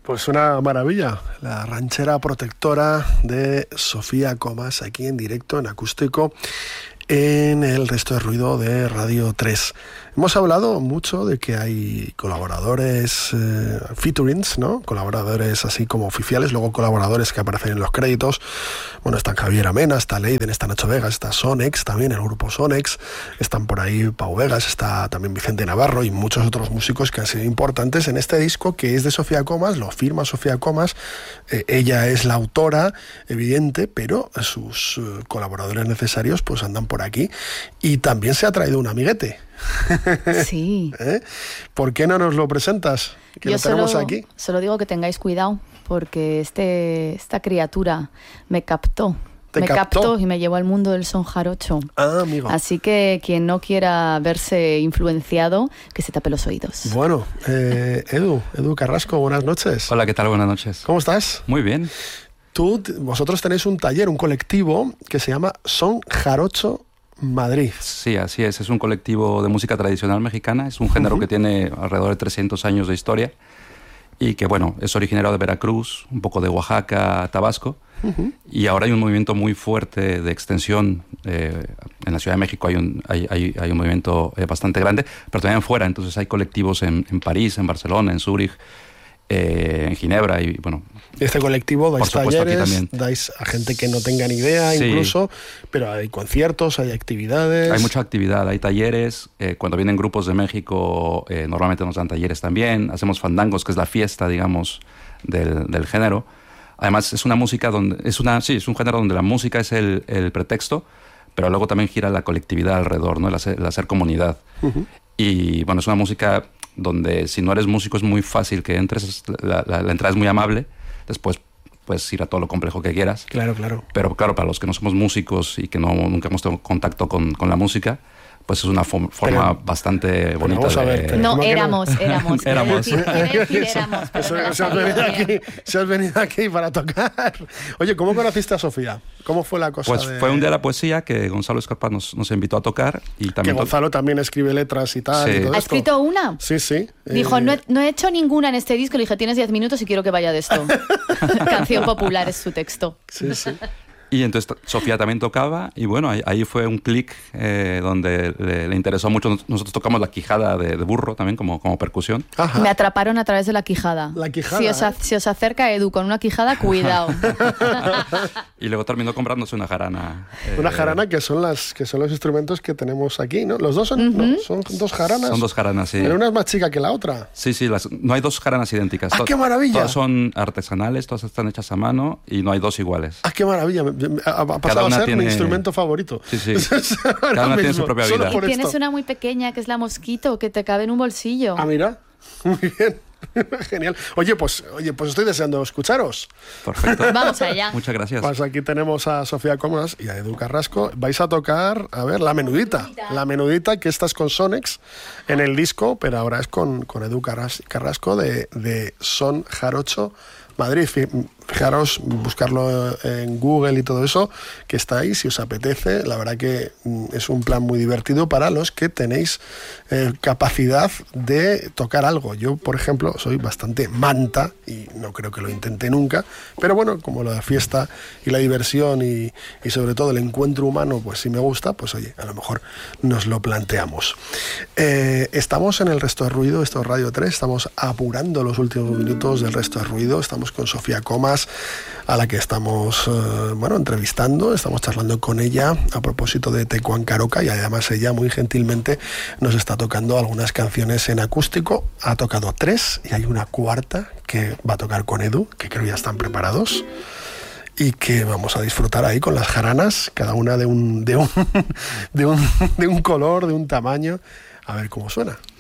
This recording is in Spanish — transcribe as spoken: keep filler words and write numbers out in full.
Pues una maravilla, la ranchera protectora de Sofía Comas, aquí en directo, en acústico, en el Resto de Ruido de Radio tres. Hemos hablado mucho de que hay colaboradores, eh, featurings, ¿no? Colaboradores así como oficiales, luego colaboradores que aparecen en los créditos. Bueno, está Javier Amena, está Leiden, está Nacho Vegas, está Sonex también, el grupo Sonex. Están por ahí Pau Vegas, está también Vicente Navarro y muchos otros músicos que han sido importantes en este disco, que es de Sofía Comas, lo firma Sofía Comas. Eh, ella es la autora, evidente, pero sus eh, colaboradores necesarios pues andan por aquí. Y también se ha traído un amiguete. Sí. ¿Eh? ¿Por qué no nos lo presentas? Que Yo lo tenemos solo, aquí. solo digo que tengáis cuidado, porque este, esta criatura me captó. ¿Te me captó? captó y me llevó al mundo del son jarocho. Ah, amigo. Así que quien no quiera verse influenciado, que se tape los oídos. Bueno, eh, Edu, Edu Carrasco, buenas noches. Hola, ¿qué tal? Buenas noches. ¿Cómo estás? Muy bien. Tú, vosotros tenéis un taller, un colectivo que se llama Son Jarocho Madrid. Sí, así es. Es un colectivo de música tradicional mexicana. Es un género uh-huh. que tiene alrededor de trescientos años de historia y que, bueno, es originario de Veracruz, un poco de Oaxaca, Tabasco. Uh-huh. Y ahora hay un movimiento muy fuerte de extensión. Eh, en la Ciudad de México hay un, hay, hay, hay un movimiento eh, bastante grande, pero también fuera. Entonces hay colectivos en, en París, en Barcelona, en Zúrich, eh, en Ginebra y, bueno... Este colectivo dais supuesto, talleres, dais a gente que no tenga ni idea, sí. incluso, pero hay conciertos, hay actividades. Hay mucha actividad, hay talleres. Eh, cuando vienen grupos de México, eh, normalmente nos dan talleres también. Hacemos fandangos, que es la fiesta, digamos, del, del género. Además, es una música donde es una, sí, es un género donde la música es el, el pretexto, pero luego también gira la colectividad alrededor, ¿no? El hacer, el hacer comunidad. Uh-huh. Y bueno, es una música donde si no eres músico es muy fácil que entres, la, la, la entrada es muy amable. Después puedes ir a todo lo complejo que quieras. Claro, claro. Pero claro, para los que no somos músicos y que no, nunca hemos tenido contacto con, con la música, pues es una forma pero, bastante bonita. Vamos a ver, de... No, éramos, no? éramos. éramos. éramos. Eso, no se, has venido aquí, se has venido aquí para tocar. Oye, ¿cómo conociste a Sofía? ¿Cómo fue la cosa? Pues de... fue un día de la poesía que Gonzalo Escarpa nos, nos invitó a tocar. Y también que Gonzalo to... también escribe letras y tal. Sí. Y todo ¿Ha esto. escrito una? Sí, sí. Dijo, eh... no, he, no he hecho ninguna en este disco. Le dije, tienes diez minutos y quiero que vaya de esto. Canción popular es su texto. Sí, sí. Y entonces Sofía también tocaba y bueno, ahí, ahí fue un clic eh, donde le, le interesó mucho. Nosotros tocamos la quijada de, de burro también como, como percusión. Ajá. Me atraparon a través de la quijada. La quijada. Si os, ¿eh? si os acerca Edu con una quijada, cuidado. Y luego terminó comprándose una jarana. Eh, una jarana que son las que son los instrumentos que tenemos aquí, ¿no? Los dos son, uh-huh. ¿no? son dos jaranas. Son dos jaranas, sí. Pero una es más chica que la otra. Sí, sí, las, no hay dos jaranas idénticas. ¡Ah, qué maravilla! Todas son artesanales, todas están hechas a mano y no hay dos iguales. ¡Ah, qué maravilla! Ha pasado a ser tiene... mi instrumento favorito. Sí, sí. Cada una tiene su propia vida. Tienes esto. una muy pequeña que es la Mosquito, que te cabe en un bolsillo. Ah, mira. Muy bien. Genial. Oye, pues, oye, pues estoy deseando escucharos. Perfecto. Vamos allá. Muchas gracias. Pues aquí tenemos a Sofía Comas y a Edu Carrasco. Vais a tocar, a ver, La Menudita. La Menudita, la menudita que esta es con Sonex en el disco, pero ahora es con, con Edu Carrasco de, de Son Jarocho Madrid. Fijaros, buscarlo en Google y todo eso, que está ahí, si os apetece. La verdad que es un plan muy divertido para los que tenéis eh, capacidad de tocar algo. Yo, por ejemplo, soy bastante manta y no creo que lo intente nunca, pero bueno, como la fiesta y la diversión y, y sobre todo el encuentro humano, pues si me gusta, pues oye, a lo mejor nos lo planteamos. Eh, estamos en el Resto de Ruido, esto es Radio tres, estamos apurando los últimos minutos del Resto de Ruido, estamos con Sofía Comas, a la que estamos eh, bueno, entrevistando, estamos charlando con ella a propósito de Tecuan Caroca y además ella muy gentilmente nos está tocando algunas canciones en acústico, ha tocado tres y hay una cuarta que va a tocar con Edu, que creo ya están preparados y que vamos a disfrutar ahí con las jaranas, cada una de un, de un, de un, de un color, de un tamaño, a ver cómo suena.